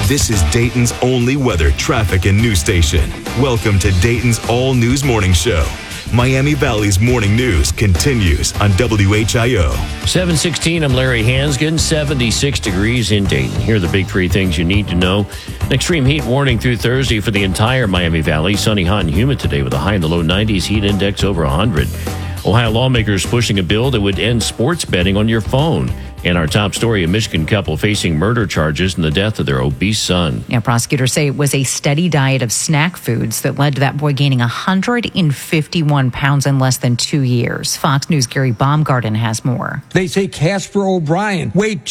This is Dayton's only weather, traffic, and news station. Welcome to Dayton's All News Morning Show. Miami Valley's morning news continues on WHIO. 7:16, I'm Larry Hansgen, 76 degrees in Dayton. Here are the big three things you need to know. An extreme heat warning through Thursday for the entire Miami Valley. Sunny, hot, and humid today with a high in the low 90s, heat index over 100. Ohio lawmakers pushing a bill that would end sports betting on your phone. And our top story, a Michigan couple facing murder charges in the death of their obese son. Yeah, prosecutors say it was a steady diet of snack foods that led to that boy gaining 151 pounds in less than 2 years. Fox News' Gary Baumgarten has more. They say Casper O'Brien weighed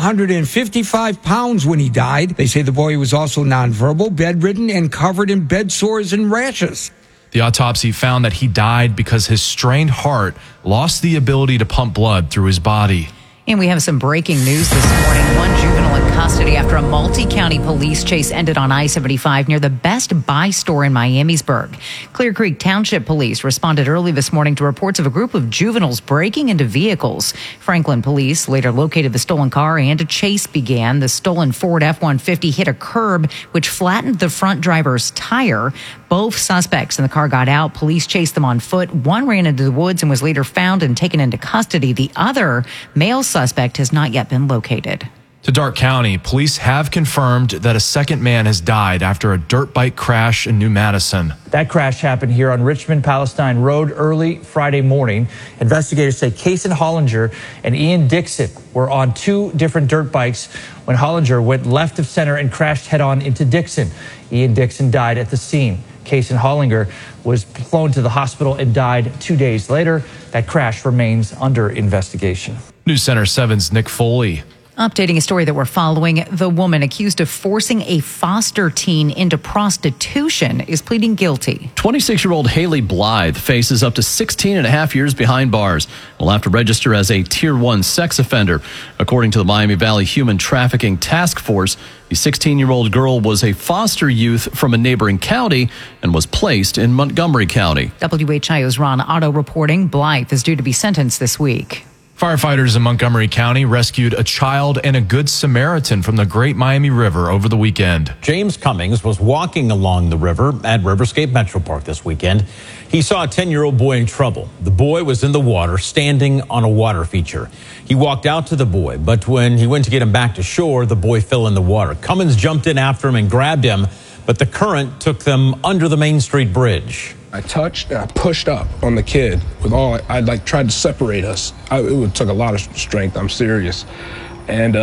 255 pounds when he died. They say the boy was also nonverbal, bedridden, and covered in bed sores and rashes. The autopsy found that he died because his strained heart lost the ability to pump blood through his body. And we have some breaking news this morning. One juvenile in custody after a multi-county police chase ended on I-75 near the Best Buy store in Miamisburg. Clear Creek Township Police responded early this morning to reports of a group of juveniles breaking into vehicles. Franklin Police later located the stolen car and a chase began. The stolen Ford F-150 hit a curb, which flattened the front driver's tire. Both suspects in the car got out. Police chased them on foot. One ran into the woods and was later found and taken into custody. The other, male suspect, has not yet been located. To Darke County, police have confirmed that a second man has died after a dirt bike crash in New Madison. That crash happened here on Richmond-Palestine Road early Friday morning. Investigators say Kaysen Hollinger and Ian Dixon were on two different dirt bikes when Hollinger went left of center and crashed head-on into Dixon. Ian Dixon died at the scene. Kaysen Hollinger was flown to the hospital and died 2 days later. That crash remains under investigation. News Center 7's Nick Foley. Updating a story that we're following, the woman accused of forcing a foster teen into prostitution is pleading guilty. 26-year-old Haley Blythe faces up to 16 and a half years behind bars. Will have to register as a Tier 1 sex offender. According to the Miami Valley Human Trafficking Task Force, the 16-year-old girl was a foster youth from a neighboring county and was placed in Montgomery County. WHIO's Ron Otto reporting Blythe is due to be sentenced this week. Firefighters in Montgomery County rescued a child and a Good Samaritan from the Great Miami River over the weekend. James Cummings was walking along the river at Riverscape Metro Park this weekend. He saw a 10-year-old boy in trouble. The boy was in the water, standing on a water feature. He walked out to the boy, but when he went to get him back to shore, the boy fell in the water. Cummings jumped in after him and grabbed him, but the current took them under the Main Street Bridge. I touched and I pushed up on the kid with all, I tried to separate us. It took a lot of strength, I'm serious. And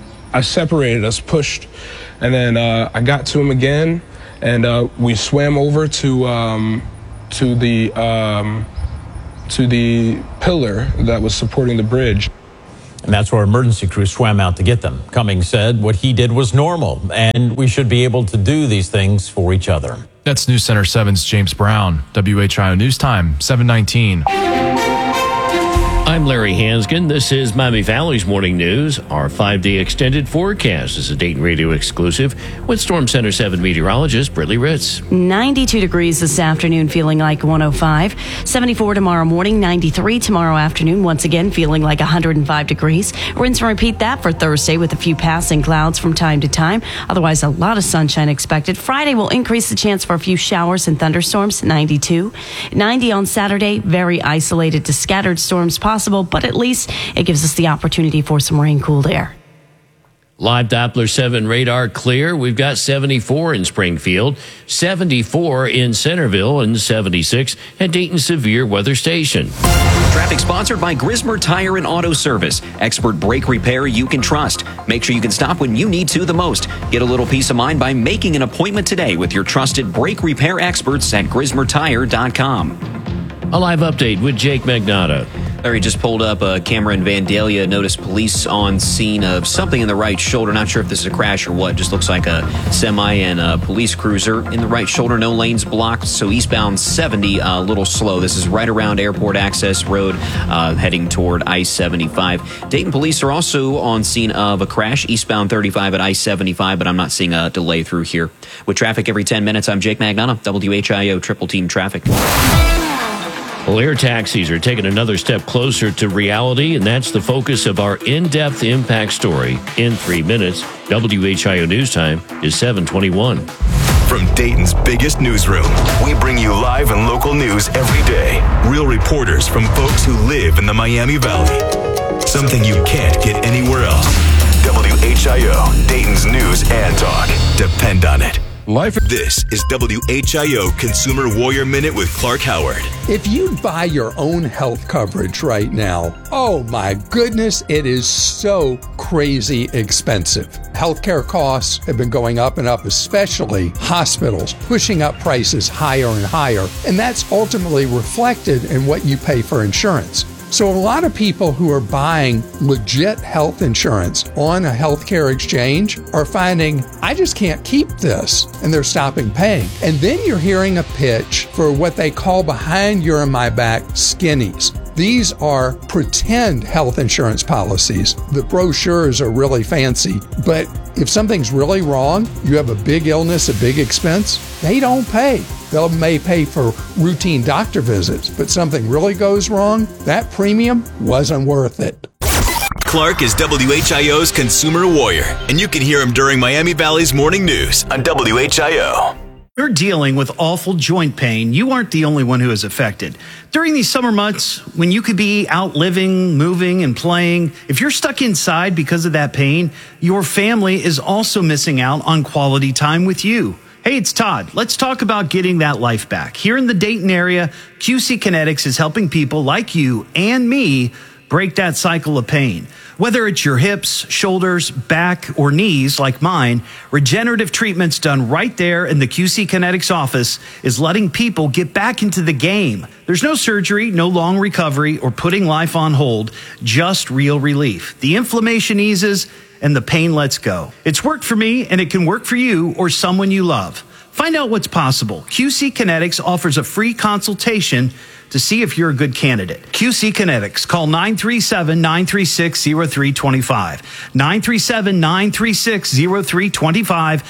I separated us, pushed, and then I got to him again, and we swam over to the pillar that was supporting the bridge. And that's where emergency crews swam out to get them. Cummings said what he did was normal, and we should be able to do these things for each other. That's News Center 7's James Brown. WHIO News Time, 7:19. I'm Larry Hansgen. This is Miami Valley's Morning News. Our 5-day extended forecast is a Dayton Radio exclusive with Storm Center 7 meteorologist Brittany Ritz. 92 degrees this afternoon, feeling like 105. 74 tomorrow morning, 93 tomorrow afternoon, once again feeling like 105 degrees. Rinse and repeat that for Thursday with a few passing clouds from time to time. Otherwise, a lot of sunshine expected. Friday will increase the chance for a few showers and thunderstorms, 92. 90 on Saturday, very isolated to scattered storms possible, but at least it gives us the opportunity for some rain-cooled air. Live Doppler 7 radar clear. We've got 74 in Springfield, 74 in Centerville, and 76 at Dayton Severe Weather Station. Traffic sponsored by Grismer Tire and Auto Service. Expert brake repair you can trust. Make sure you can stop when you need to the most. Get a little peace of mind by making an appointment today with your trusted brake repair experts at GrismerTire.com. A live update with Jake Magnotta. Larry just pulled up a camera in Vandalia. Noticed police on scene of something in the right shoulder. Not sure if this is a crash or what. Just looks like a semi and a police cruiser in the right shoulder. No lanes blocked. So eastbound 70, a little slow. This is right around Airport Access Road, heading toward I-75. Dayton police are also on scene of a crash eastbound 35 at I-75, but I'm not seeing a delay through here. With traffic every 10 minutes, I'm Jake Magnotta, WHIO Triple Team Traffic. Well, air taxis are taking another step closer to reality, and that's the focus of our in-depth impact story in 3 minutes. WHIO News Time is 7:21. From Dayton's biggest newsroom, we bring you live and local news every day. Real reporters from folks who live in the Miami Valley. Something you can't get anywhere else. WHIO, Dayton's news and talk. Depend on it. This is WHIO Consumer Warrior Minute with Clark Howard. If you buy your own health coverage right now, oh my goodness, it is so crazy expensive. Healthcare costs have been going up and up, especially hospitals, pushing up prices higher and higher. And that's ultimately reflected in what you pay for insurance. So a lot of people who are buying legit health insurance on a healthcare exchange are finding, I just can't keep this, and they're stopping paying. And then you're hearing a pitch for what they call behind your and my back skinnies. These are pretend health insurance policies. The brochures are really fancy, but if something's really wrong, you have a big illness, a big expense, they don't pay. They may pay for routine doctor visits, but something really goes wrong, that premium wasn't worth it. Clark is WHIO's Consumer Warrior, and you can hear him during Miami Valley's Morning News on WHIO. You're dealing with awful joint pain. You aren't the only one who is affected. During these summer months, when you could be out living, moving, and playing, if you're stuck inside because of that pain, your family is also missing out on quality time with you. Hey, it's Todd. Let's talk about getting that life back. Here in the Dayton area, QC Kinetics is helping people like you and me break that cycle of pain. Whether it's your hips, shoulders, back, or knees like mine, regenerative treatments done right there in the QC Kinetics office is letting people get back into the game. There's no surgery, no long recovery, or putting life on hold, just real relief. The inflammation eases and the pain lets go. It's worked for me, and it can work for you or someone you love. Find out what's possible. QC Kinetics offers a free consultation to see if you're a good candidate. QC Kinetics. Call 937-936-0325. 937-936-0325.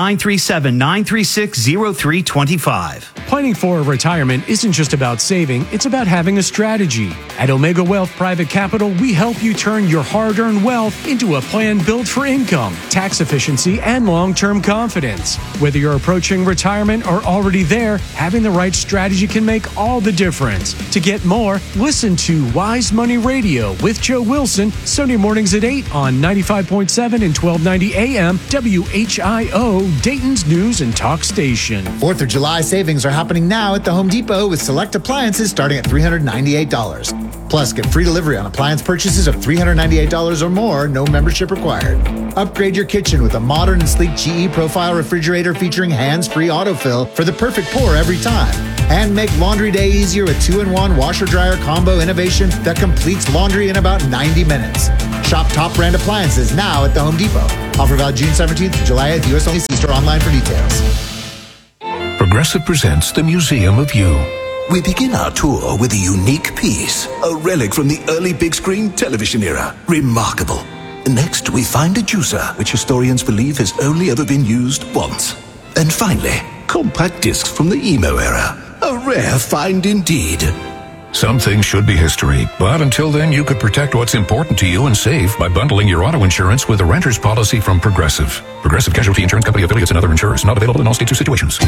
937-936-0325. Planning for a retirement isn't just about saving, it's about having a strategy. At Omega Wealth Private Capital, we help you turn your hard-earned wealth into a plan built for income, tax efficiency, and long-term confidence. Whether you're approaching retirement or already there, having the right strategy can make all the difference. To get more, listen to Wise Money Radio with Joe Wilson, Sunday mornings at 8 on 95.7 and 1290 AM, WHIO, Dayton's News and Talk Station. 4th of July savings are happening now at the Home Depot with select appliances starting at $398. Plus, get free delivery on appliance purchases of $398 or more, no membership required. Upgrade your kitchen with a modern and sleek GE Profile refrigerator featuring hands-free autofill for the perfect pour every time. And make laundry day easier with 2-in-1 washer-dryer combo innovation that completes laundry in about 90 minutes. Shop top brand appliances now at the Home Depot. Offer valid June 17th to July 8th. U.S. only. See store online for details. Progressive presents the Museum of You. We begin our tour with a unique piece, a relic from the early big screen television era. Remarkable. Next, we find a juicer, which historians believe has only ever been used once. And finally, compact discs from the emo era. A rare find indeed. Some things should be history, but until then, you could protect what's important to you and save by bundling your auto insurance with a renter's policy from Progressive. Progressive Casualty Insurance Company affiliates and other insurers. Not available in all states or situations.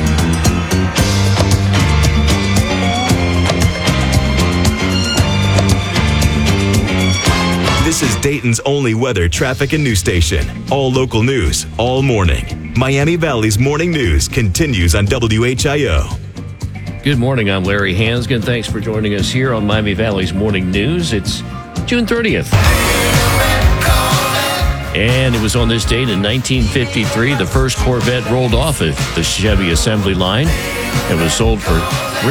This is Dayton's only weather, traffic, and news station. All local news, all morning. Miami Valley's Morning News continues on WHIO. Good morning. I'm Larry Hansgen. Thanks for joining us here on Miami Valley's Morning News. It's June 30th. And it was on this date in 1953, the first Corvette rolled off of the Chevy assembly line and was sold for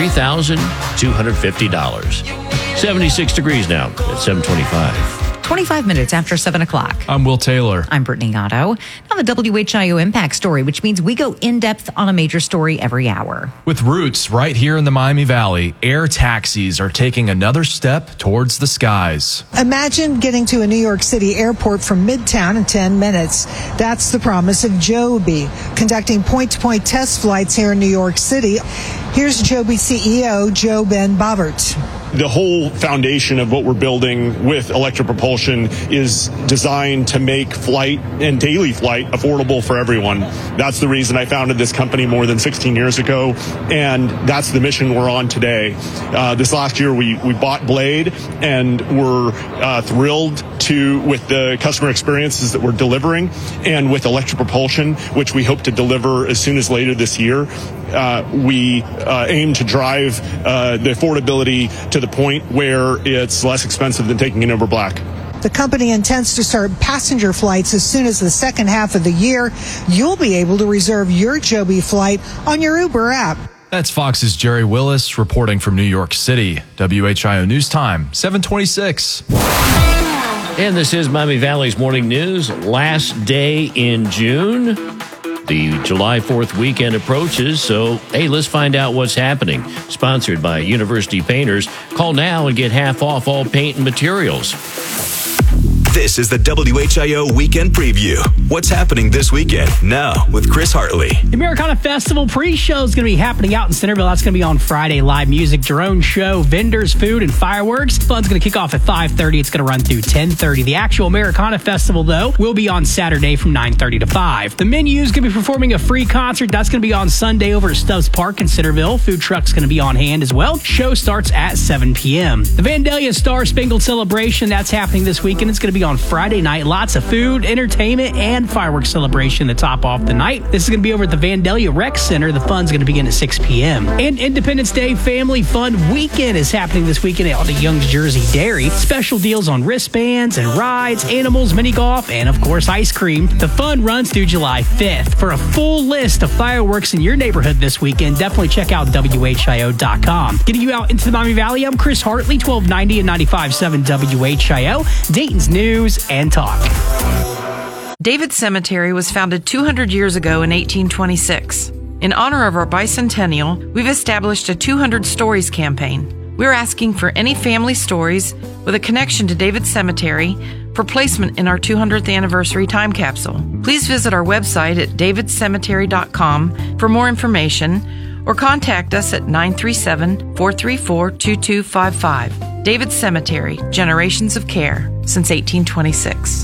$3,250. 76 degrees now at 7:25. 25 minutes after 7 o'clock. I'm Will Taylor. I'm Brittany Otto. Now the WHIO Impact Story, which means we go in-depth on a major story every hour. With roots right here in the Miami Valley, air taxis are taking another step towards the skies. Imagine getting to a New York City airport from Midtown in 10 minutes. That's the promise of Joby. conducting point-to-point test flights here in New York City. Here's Joby CEO JoeBen Bobbert. The whole foundation of what we're building with electric propulsion is designed to make flight and daily flight affordable for everyone. That's the reason I founded this company more than 16 years ago, and that's the mission we're on today. This last year, we bought Blade, and we're thrilled with the customer experiences that we're delivering, and with electric propulsion, which we hope to deliver as soon as later this year. We aim to drive the affordability to the point where it's less expensive than taking an Uber Black. The company intends to start passenger flights as soon as the second half of the year. You'll be able to reserve your Joby flight on your Uber app. That's Fox's Jerry Willis reporting from New York City. WHIO News Time, 7:26. And this is Miami Valley's Morning News. Last day in June. The July 4th weekend approaches, so hey, let's find out what's happening. Sponsored by University Painters. Call now and get half off all paint and materials. This is the WHIO Weekend Preview. What's happening this weekend? Now with Chris Hartley. The Americana Festival pre-show is going to be happening out in Centerville. That's going to be on Friday. Live music, drone show, vendors, food, and fireworks. Fun's going to kick off at 5:30. It's going to run through 10:30. The actual Americana Festival, though, will be on Saturday from 9:30 to 5. The Menu is going to be performing a free concert. That's going to be on Sunday over at Stubbs Park in Centerville. Food truck's going to be on hand as well. Show starts at 7 p.m. The Vandalia Star Spangled Celebration, that's happening this weekend. It's going to be on Friday night. Lots of food, entertainment, and fireworks celebration to top off the night. This is going to be over at the Vandalia Rec Center. The fun's going to begin at 6 p.m. And Independence Day Family Fun Weekend is happening this weekend at the Young's Jersey Dairy. Special deals on wristbands and rides, animals, mini golf, and of course ice cream. The fun runs through July 5th. For a full list of fireworks in your neighborhood this weekend, definitely check out WHIO.com. Getting you out into the Miami Valley, I'm Chris Hartley, 1290 and 95.7 WHIO, Dayton's News and Talk. David Cemetery was founded 200 years ago in 1826. In honor of our bicentennial, we've established a 200 Stories campaign. We're asking for any family stories with a connection to David Cemetery for placement in our 200th anniversary time capsule. Please visit our website at davidcemetery.com for more information or contact us at 937-434-2255. David Cemetery, Generations of Care since 1826.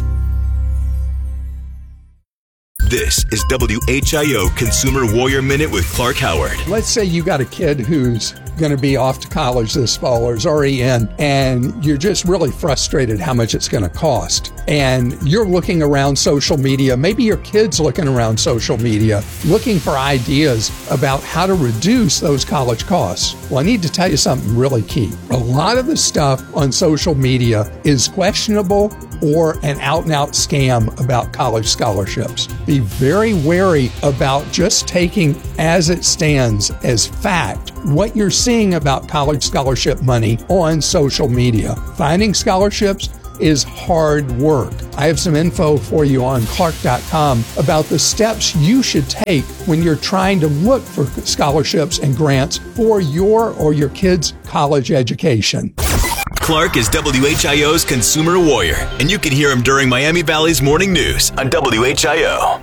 This is WHIO Consumer Warrior Minute with Clark Howard. Let's say you got a kid who's going to be off to college this fall or is already in, and you're just really frustrated how much it's going to cost. And you're looking around social media, maybe your kid's looking around social media, looking for ideas about how to reduce those college costs. Well, I need to tell you something really key. A lot of the stuff on social media is questionable or an out-and-out scam about college scholarships. Be very wary about just taking as it stands as fact what you're seeing about college scholarship money on social media. Finding scholarships is hard work. I have some info for you on Clark.com about the steps you should take when you're trying to look for scholarships and grants for your or your kid's college education. Clark is WHIO's Consumer Warrior, and you can hear him during Miami Valley's Morning News on WHIO.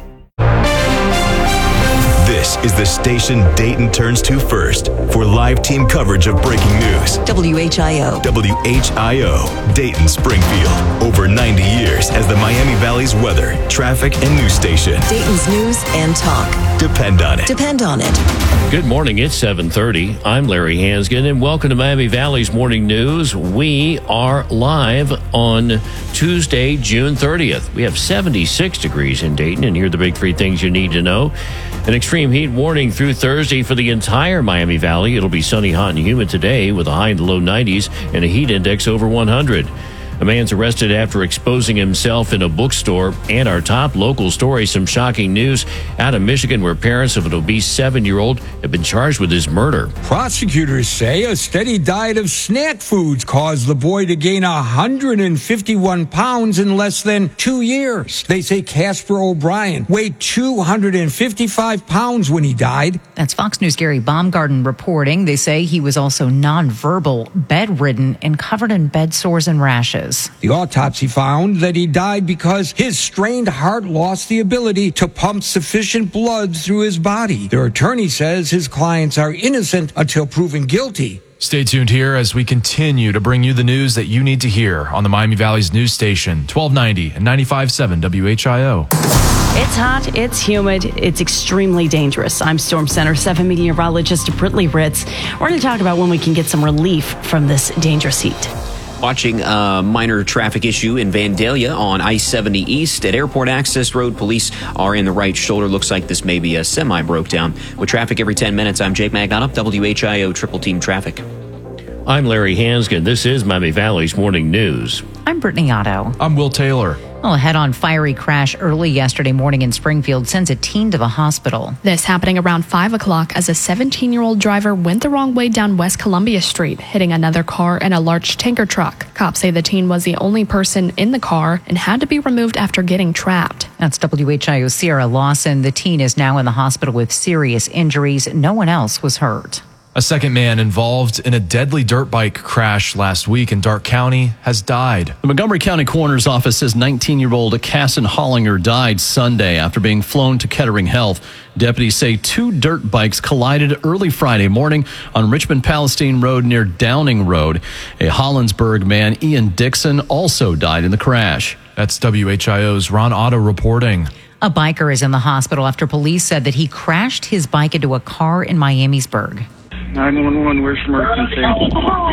This is the station Dayton turns to first for live team coverage of breaking news. WHIO. WHIO, Dayton, Springfield. Over 90 years as the Miami Valley's weather, traffic, and news station. Dayton's News and Talk. Depend on it. Depend on it. Good morning. It's 7:30. I'm Larry Hansgen, and welcome to Miami Valley's Morning News. We are live on Tuesday, June 30th. We have 76 degrees in Dayton, and here are the big three things you need to know. An extreme heat warning through Thursday for the entire Miami Valley. It'll be sunny, hot, and humid today with a high in the low 90s and a heat index over 100. A man's arrested after exposing himself in a bookstore. And our top local story, some shocking news out of Michigan where parents of an obese 7-year-old have been charged with his murder. Prosecutors say a steady diet of snack foods caused the boy to gain 151 pounds in less than 2 years. They say Casper O'Brien weighed 255 pounds when he died. That's Fox News' Gary Baumgarten reporting. They say he was also nonverbal, bedridden, and covered in bed sores and rashes. charges. The autopsy found that he died because his strained heart lost the ability to pump sufficient blood through his body. Their attorney says his clients are innocent until proven guilty. Stay tuned here as we continue to bring you the news that you need to hear on the Miami Valley's news station, 1290 and 95.7 WHIO. It's hot, it's humid, it's extremely dangerous. I'm Storm Center 7 meteorologist Britley Ritz. We're going to talk about when we can get some relief from this dangerous heat. Watching a minor traffic issue in Vandalia on I-70 East at Airport Access Road. Police are in the right shoulder. Looks like this may be a semi broke down. With traffic every 10 minutes, I'm Jake Magnotta, WHIO Triple Team Traffic. I'm Larry Hansgen. This is Miami Valley's Morning News. I'm Brittany Otto. I'm Will Taylor. Well, a head-on fiery crash early yesterday morning in Springfield sends a teen to the hospital. This happening around 5 o'clock as a 17-year-old driver went the wrong way down West Columbia Street, hitting another car and a large tanker truck. Cops say the teen was the only person in the car and had to be removed after getting trapped. That's WHIO's Sierra Lawson. The teen is now in the hospital with serious injuries. No one else was hurt. A second man involved in a deadly dirt bike crash last week in Darke County has died. The Montgomery County Coroner's Office says 19-year-old Casson Hollinger died Sunday after being flown to Kettering Health. Deputies say two dirt bikes collided early Friday morning on Richmond-Palestine Road near Downing Road. A Hollinsburg man, Ian Dixon, also died in the crash. That's WHIO's Ron Otto reporting. A biker is in the hospital after police said that he crashed his bike into a car in Miamisburg. 911, where's emergency? Hi,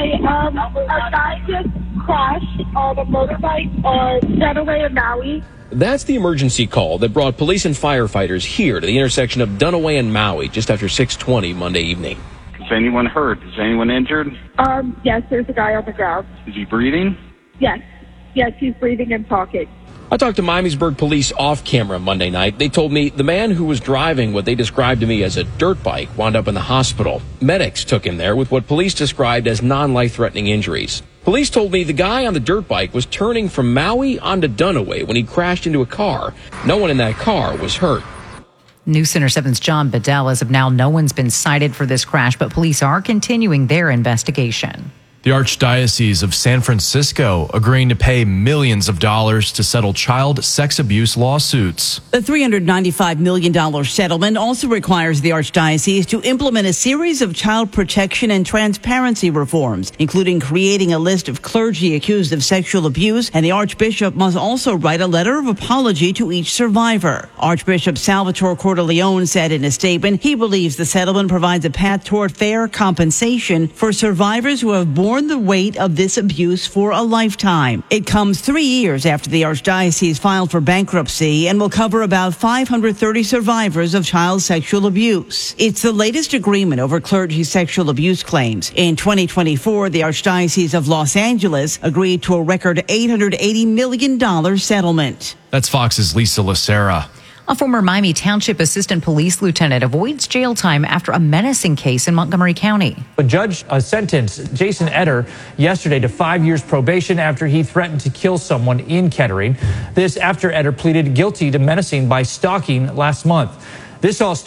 a guy just crashed on a motorbike on Dunaway and Maui. That's the emergency call that brought police and firefighters here to the intersection of Dunaway and Maui just after 6:20 Monday evening. Is anyone hurt? Is anyone injured? Yes, there's a guy on the ground. Is he breathing? Yes, he's breathing and talking. I talked to Miamisburg police off camera Monday night. They told me the man who was driving what they described to me as a dirt bike wound up in the hospital. Medics took him there with what police described as non-life-threatening injuries. Police told me the guy on the dirt bike was turning from Maui onto Dunaway when he crashed into a car. No one in that car was hurt. News Center 7's John Bedell. As of now, no one's been cited for this crash, but police are continuing their investigation. The Archdiocese of San Francisco agreeing to pay millions of dollars to settle child sex abuse lawsuits. The $395 million settlement also requires the Archdiocese to implement a series of child protection and transparency reforms, including creating a list of clergy accused of sexual abuse, and the Archbishop must also write a letter of apology to each survivor. Archbishop Salvatore Cordileone said in a statement he believes the settlement provides a path toward fair compensation for survivors who have borne the weight of this abuse for a lifetime. It comes 3 years after the Archdiocese filed for bankruptcy and will cover about 530 survivors of child sexual abuse. It's the latest agreement over clergy sexual abuse claims. In 2024, the Archdiocese of Los Angeles agreed to a record $880 million settlement. That's Fox's Lisa Lacera. A former Miami Township assistant police lieutenant avoids jail time after a menacing case in Montgomery County. A judge sentenced Jason Etter yesterday to 5 years probation after he threatened to kill someone in Kettering. This after Etter pleaded guilty to menacing by stalking last month. This all started